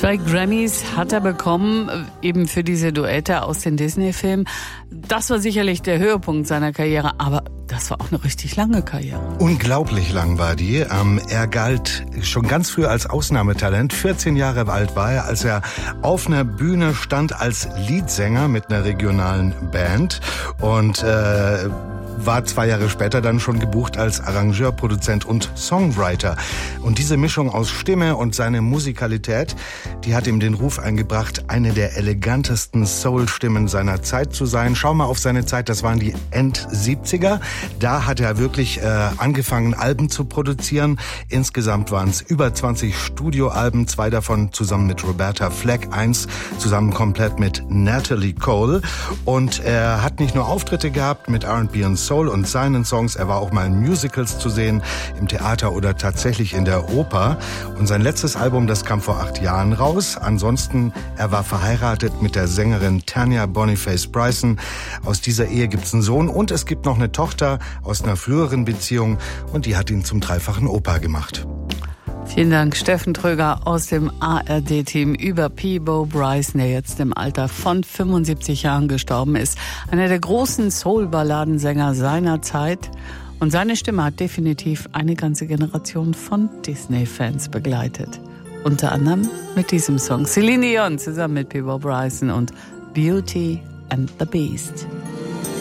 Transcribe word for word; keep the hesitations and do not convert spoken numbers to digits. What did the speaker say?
Zwei Grammys hat er bekommen, eben für diese Duette aus den Disney-Filmen. Das war sicherlich der Höhepunkt seiner Karriere, aber das war auch eine richtig lange Karriere. Unglaublich lang war die. Ähm, er galt schon ganz früh als Ausnahmetalent. vierzehn Jahre alt war er, als er auf einer Bühne stand als Leadsänger mit einer regionalen Band und äh, war zwei Jahre später dann schon gebucht als Arrangeur, Produzent und Songwriter. Und diese Mischung aus Stimme und seine Musikalität, die hat ihm den Ruf eingebracht, eine der elegantesten Soul-Stimmen seiner Zeit zu sein. Schau mal auf seine Zeit, das waren die End-siebziger. Da hat er wirklich äh, angefangen, Alben zu produzieren. Insgesamt waren es über zwanzig Studioalben, zwei davon zusammen mit Roberta Flack, eins zusammen komplett mit Natalie Cole. Und er hat nicht nur Auftritte gehabt mit R and B und Soul und seinen Songs, er war auch mal in Musicals zu sehen, im Theater oder tatsächlich in der Oper. Und sein letztes Album, das kam vor acht Jahren raus. Ansonsten, er war verheiratet mit der Sängerin Tanya Boniface Bryson. Aus dieser Ehe gibt's einen Sohn und es gibt noch eine Tochter aus einer früheren Beziehung und die hat ihn zum dreifachen Opa gemacht. Vielen Dank, Steffen Tröger aus dem A R D-Team über Peabo Bryson, der jetzt im Alter von fünfundsiebzig Jahren gestorben ist. Einer der großen Soul-Balladensänger seiner Zeit. Und seine Stimme hat definitiv eine ganze Generation von Disney-Fans begleitet. Unter anderem mit diesem Song. Celine Dion zusammen mit Peabo Bryson und Beauty and the Beast.